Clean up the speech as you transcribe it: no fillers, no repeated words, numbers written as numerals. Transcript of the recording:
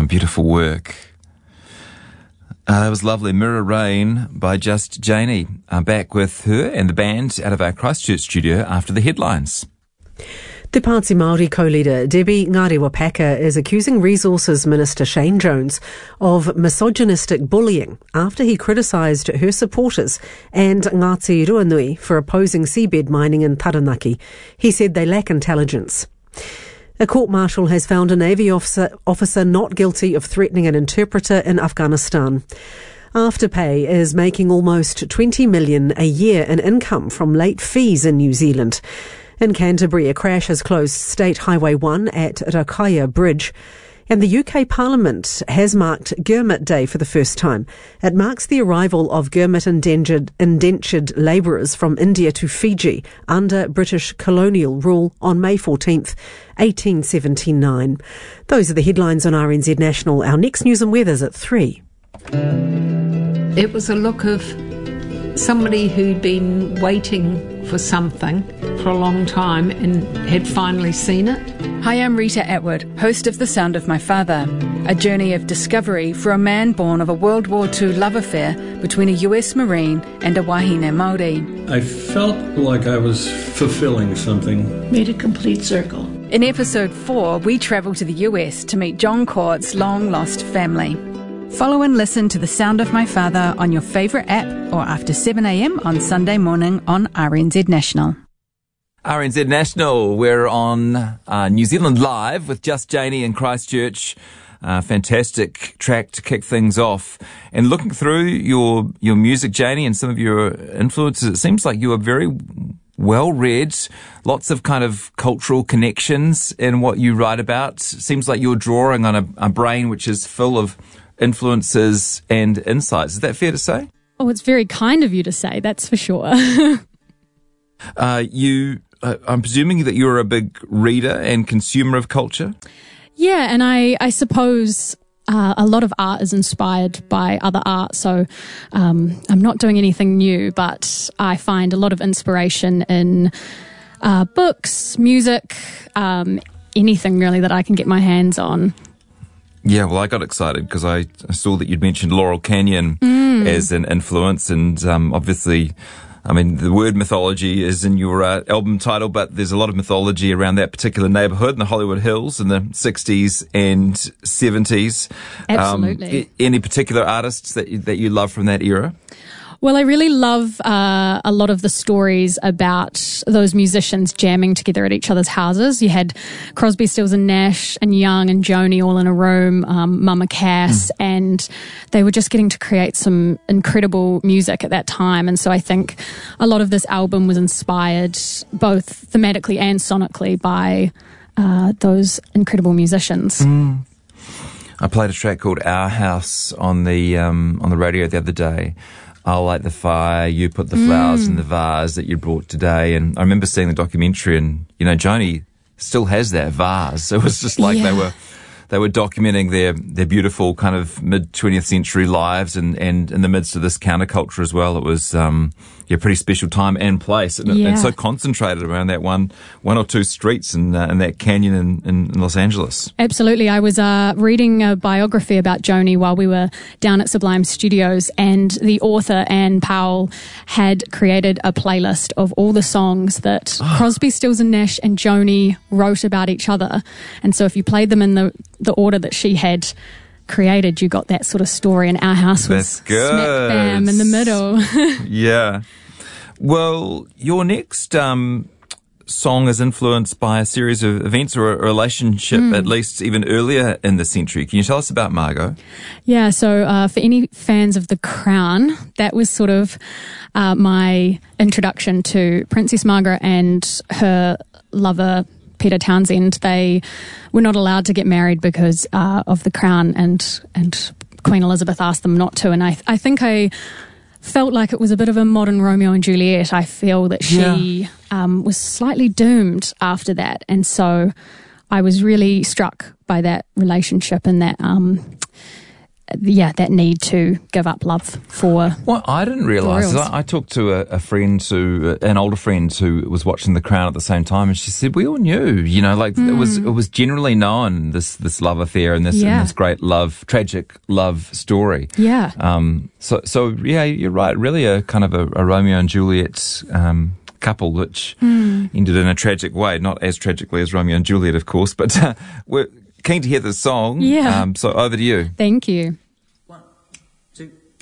Beautiful work. That was lovely. Mirror Rain by Just Janie. Back with her and the band out of our Christchurch studio after the headlines. Te Pāti Māori co-leader Debbie Ngarewa-Packer is accusing Resources Minister Shane Jones of misogynistic bullying after he criticised her supporters and Ngāti Ruanui for opposing seabed mining in Taranaki. He said they lack intelligence. A court-martial has found a Navy officer not guilty of threatening an interpreter in Afghanistan. Afterpay is making almost $20 million a year in income from late fees in New Zealand. In Canterbury, a crash has closed State Highway 1 at Rakaya Bridge. And the UK Parliament has marked Gurmit Day for the first time. It marks the arrival of Gurmit indentured labourers from India to Fiji under British colonial rule on May 14th, 1879. Those are the headlines on RNZ National. Our next news and weather's at 3. It was a look of somebody who'd been waiting for something for a long time and had finally seen it. Hi, I'm Rita Atwood, host of The Sound of My Father, a journey of discovery for a man born of a World War II love affair between a US Marine and a Wahine Māori. I felt like I was fulfilling something. Made a complete circle. In episode 4, we travel to the US to meet John Court's long-lost family. Follow and listen to The Sound of My Father on your favourite app or after 7 a.m. on Sunday morning on RNZ National. RNZ National, we're on New Zealand Live with Just Janie in Christchurch. Fantastic track to kick things off. And looking through your music, Janie, and some of your influences, it seems like you are very well-read, lots of kind of cultural connections in what you write about. Seems like you're drawing on a brain which is full of influences and insights. Is that fair to say? Oh, it's very kind of you to say, that's for sure. I'm presuming that you're a big reader and consumer of culture? Yeah, and I suppose a lot of art is inspired by other art, so I'm not doing anything new, but I find a lot of inspiration in books, music, anything really that I can get my hands on. Yeah, well, I got excited because I saw that you'd mentioned Laurel Canyon as an influence, and obviously, I mean, the word mythology is in your album title, but there's a lot of mythology around that particular neighbourhood in the Hollywood Hills in the 60s and 70s. Absolutely. Any particular artists that you love from that era? Well, I really love a lot of the stories about those musicians jamming together at each other's houses. You had Crosby, Stills and Nash and Young and Joni all in a room, Mama Cass, and they were just getting to create some incredible music at that time. And so I think a lot of this album was inspired both thematically and sonically by those incredible musicians. I played a track called Our House on the radio the other day. I'll light the fire, you put the flowers in the vase that you brought today. And I remember seeing the documentary, and, you know, Joni still has that vase. So it was just like they were documenting their beautiful kind of mid-20th century lives, and in the midst of this counterculture as well. It was a pretty special time and place, and so concentrated around that one or two streets in that canyon in Los Angeles. Absolutely. I was reading a biography about Joni while we were down at Sublime Studios, and the author, Anne Powell, had created a playlist of all the songs that Crosby, Stills and Nash and Joni wrote about each other. And so if you played them in the order that she had created, you got that sort of story, and Our House was smack bam in the middle. Yeah. Well, your next song is influenced by a series of events or a relationship, at least even earlier in the century. Can you tell us about Margot? Yeah, so for any fans of The Crown, that was sort of my introduction to Princess Margaret and her lover, Peter Townsend. They were not allowed to get married because of the Crown, and Queen Elizabeth asked them not to. And I think I felt like it was a bit of a modern Romeo and Juliet. I feel that she was slightly doomed after that. And so I was really struck by that relationship and that that need to give up love for. Well, I didn't realise. Royals. I talked to a friend an older friend who was watching The Crown at the same time, and she said we all knew, it was generally known, this love affair and this great tragic love story. Yeah. So you're right. Really, a kind of a Romeo and Juliet couple, which ended in a tragic way, not as tragically as Romeo and Juliet, of course, but we're keen to hear the song. Yeah. So over to you. Thank you.